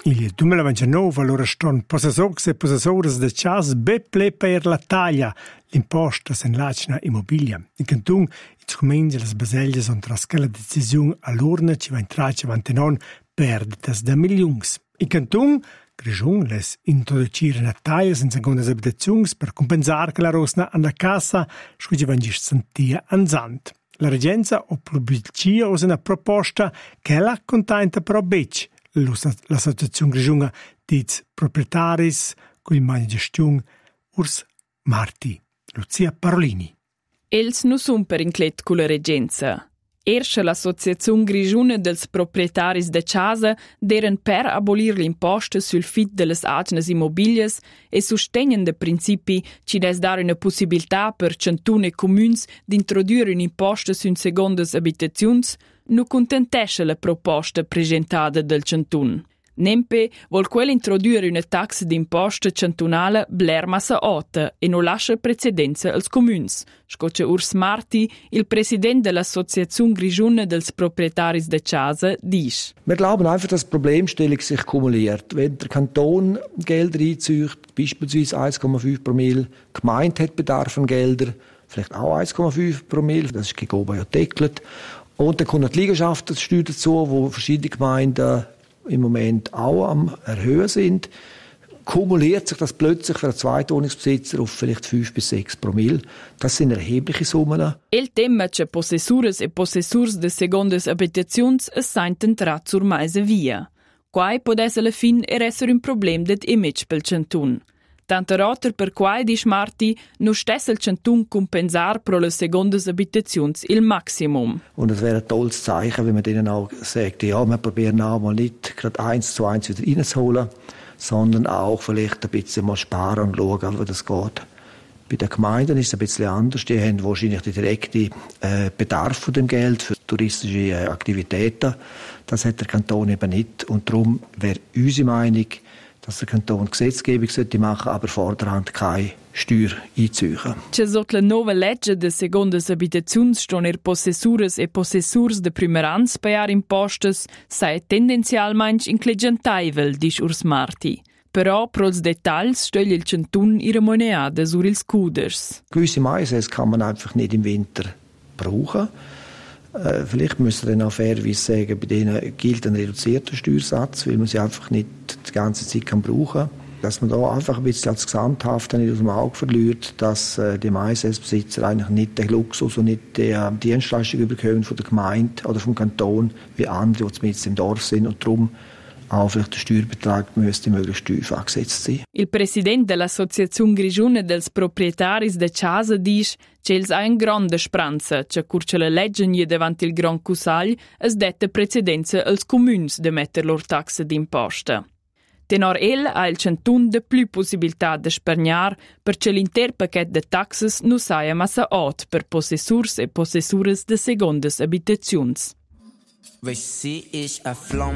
Il 2029 allora stanno possessori e possessori di casa beple per la taglia l'imposta sen lacina immobilia. In cantun i documenti e le baseglie sono trascate la decisione all'urna ci va entrare ci va non perdites da milioni. In cantun Grigiun les introducire una taglia senza seconde abitazioni per compensare che la rosna alla casa scusi van gist sentia anzant. La regenza o pubblicia una proposta che la contenta però bec. L'associazione Grigiunga diz proprietaris con il gestione Urs Marti. Lucia Parolini. Els non sono per inclet con la regenza. Ersche l'associazione Grigiuna dels proprietaris de casa deren per abolir l'imposta sul fit de les agnes immobilias e sostenien de principi ci des dar una possibilità per centune communs d'introdurre un'imposta su secondes abitazions, nu contentesce la proposta presentata del cantun. Nempe vol quel introdurre una taxa d'imposta cantonale bler massa alta e non lascia precedenza als communs. Scoce Urs Marti, il presidente dell'Associazione Grigiuna dels Proprietaris de Casa, dice: Wir glauben einfach, dass die Problemstellung sich kumuliert. Wenn der Kanton Gelder einzieht, beispielsweise 1,5 Promille, die Gemeinde hat Bedarf an Geldern, vielleicht auch 1,5 Promille, das ist gegen oben ja deckelt. Und dann kommt noch die Liegenschaftssteuer dazu, wo verschiedene Gemeinden im Moment auch am Erhöhen sind, kumuliert sich das plötzlich für einen Zweitwohnungsbesitzer auf vielleicht 5 bis 6 Promille. Das sind erhebliche Summen. Il tema che possessores e possessors de secondes abitazions es senten trat sur meise via. Quai podesse alla fin essere un problem det image pel cantun. Tanto rotter per quai, dice Marti, non stesse il cantun compensar pro le secondes abitazions il maximum. Und es wäre ein tolles Zeichen, wenn man denen auch sagt, ja, wir probieren auch mal nicht gerade 1:1 wieder reinzuholen, sondern auch vielleicht ein bisschen mal sparen und schauen, wie das geht. Bei den Gemeinden ist es ein bisschen anders. Die haben wahrscheinlich den direkten Bedarf von dem Geld für touristische Aktivitäten. Das hat der Kanton eben nicht. Und darum wäre unsere Meinung, dass der Kanton Gesetzgebung sollte machen, aber vorderhand keine Steuer einziehen. Che sot la nova legge de secondes abitazions ston possessures e possessors de primerans paiar impostes sei tendenzialmein inclegentaivel, dice Urs Marti. Però pros dettagls stögli il cantun ihre moneade sur ils cuders. Gewisse Maises kann man einfach nicht im Winter brauchen. Vielleicht müssen wir dann auch fairerweise sagen, bei denen gilt ein reduzierter Steuersatz, weil man sie einfach nicht die ganze Zeit brauchen kann. Dass man da einfach ein bisschen als Gesamthaft nicht aus dem Auge verliert, dass die Maisesbesitzer eigentlich nicht den Luxus und nicht die Dienstleistung überkommen von der Gemeinde oder vom Kanton wie andere, die mit im Dorf sind und darum auch vielleicht der Steuerbetrag müsste möglichst tief angesetzt sein. Il presidente dell'Associazione Grigiuna dels Proprietaris de Casa dice che els ha in grande speranza che curce la legge nie davanti il Gran Cusagl es dette precedenza als communs de metter lor taxa d'imposta. Tenor ha il cantun de plü possibilità de spergnar perché l'inter paquet de taxes nu saia massa alt per possessors e possessures de secondes abitazions. Weil sie ist eine Flamme